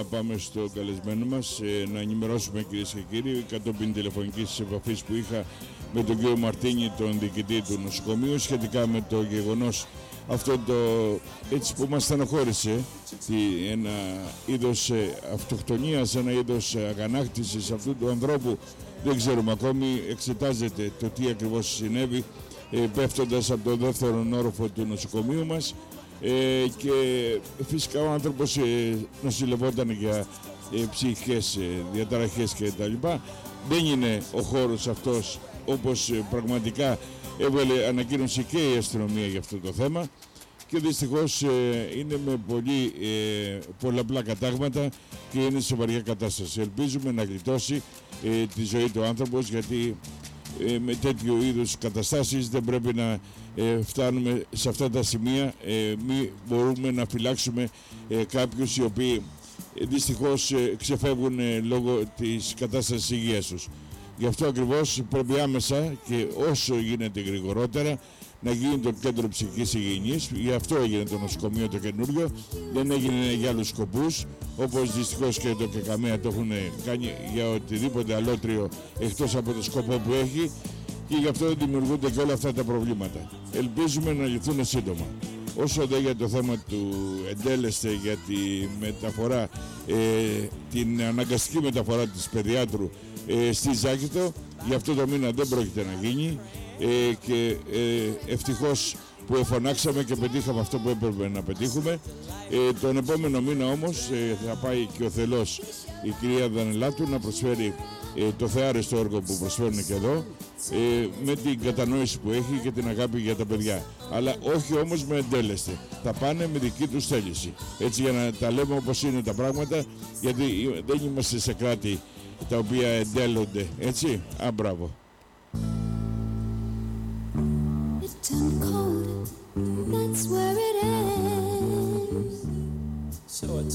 πάμε στο καλεσμένο μας, να ενημερώσουμε, κυρίες και κύριοι, κατόπιν τηλεφωνικής επαφής που είχα με τον κύριο Μαρτίνη, τον διοικητή του νοσοκομείου, σχετικά με το γεγονός αυτό το έτσι που μας στενοχώρησε, ένα είδος αυτοκτονίας, ένα είδος αγανάκτησης αυτού του ανθρώπου. Δεν ξέρουμε ακόμη, εξετάζεται το τι ακριβώς συνέβη, πέφτοντας από τον δεύτερο όροφο του νοσοκομείου μας, και φυσικά ο άνθρωπος νοσηλευόταν για ψυχικές διαταραχές κτλ. Δεν είναι ο χώρος αυτός όπως πραγματικά έβγαλε ανακοίνωση και η αστυνομία για αυτό το θέμα, και δυστυχώς είναι με πολύ πολλαπλά κατάγματα και είναι σε βαριά κατάσταση. Ελπίζουμε να γλιτώσει τη ζωή του άνθρωπος, γιατί με τέτοιου είδους καταστάσεις δεν πρέπει να φτάνουμε σε αυτά τα σημεία. Μη μπορούμε να φυλάξουμε κάποιους οι οποίοι δυστυχώς ξεφεύγουν λόγω της κατάστασης υγείας τους. Γι' αυτό ακριβώς πρέπει άμεσα και όσο γίνεται γρηγορότερα να γίνει το κέντρο ψυχικής υγιεινής. Γι' αυτό έγινε το νοσοκομείο το καινούριο, δεν έγινε για άλλους σκοπούς, όπως δυστυχώς και το ΚΚΑΜΕΑ το έχουν κάνει για οτιδήποτε αλότριο εκτός από το σκοπό που έχει, και γι' αυτό δημιουργούνται και όλα αυτά τα προβλήματα. Ελπίζουμε να λυθούν σύντομα. Όσο δε για το θέμα του εντέλεστε για τη μεταφορά, την αναγκαστική μεταφορά της παιδιάτρου στη Ζάκηθο, για αυτό το μήνα δεν πρόκειται να γίνει, και ευτυχώς που φωνάξαμε και πετύχαμε αυτό που έπρεπε να πετύχουμε. Τον επόμενο μήνα όμως θα πάει και ο θελός, η κυρία Δανελάτου, να προσφέρει το θεάρεστο έργο που προσφέρουν και εδώ, με την κατανόηση που έχει και την αγάπη για τα παιδιά. Αλλά όχι όμως με εντέλεστε. Θα πάνε με δική τους θέληση. Έτσι, για να τα λέμε όπως είναι τα πράγματα, γιατί δεν είμαστε σε κράτη τα οποία εντέλονται. Έτσι, μπράβο. It turned cold, that's where